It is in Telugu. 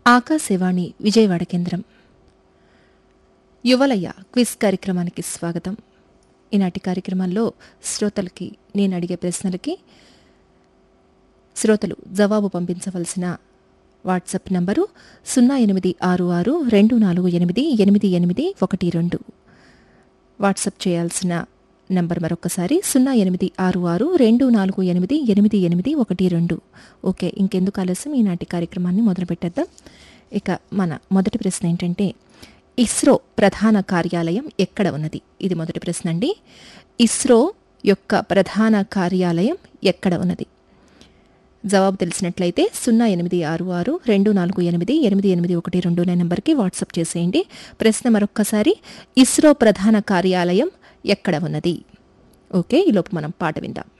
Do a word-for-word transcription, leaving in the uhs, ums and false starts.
ఆకాశవాణి విజయవాడ కేంద్రం. యువలయ క్విజ్ కార్యక్రమానికి స్వాగతం. ఈనాటి కార్యక్రమంలో శ్రోతలకి నేను అడిగే ప్రశ్నలకి శ్రోతలు జవాబు పంపించవలసిన వాట్సాప్ నంబరు సున్నా ఎనిమిది ఆరు ఆరు రెండు నాలుగు ఎనిమిది ఎనిమిది ఎనిమిది ఒకటి రెండు. వాట్సాప్ చేయాల్సిన నంబర్ మరొకసారి సున్నా ఎనిమిది ఆరు ఆరు రెండు నాలుగు ఎనిమిది ఎనిమిది ఎనిమిది ఒకటి రెండు. ఓకే, ఇంకెందుకు ఆలస్యం, ఈనాటి కార్యక్రమాన్ని మొదలుపెట్టేద్దాం. ఇక మన మొదటి ప్రశ్న ఏంటంటే, ఇస్రో ప్రధాన కార్యాలయం ఎక్కడ ఉన్నది? ఇది మొదటి ప్రశ్న అండి. ఇస్రో యొక్క ప్రధాన కార్యాలయం ఎక్కడ ఉన్నది? జవాబు తెలిసినట్లయితే సున్నా ఎనిమిది ఆరు ఆరు రెండు నాలుగు ఎనిమిది ఎనిమిది ఎనిమిది ఒకటి రెండు అనే నెంబర్కి వాట్సాప్ చేసేయండి. ప్రశ్న మరొక్కసారి, ఇస్రో ప్రధాన కార్యాలయం ఎక్కడ ఉన్నది? ఓకే, ఈలోపు మనం పాట విందాం.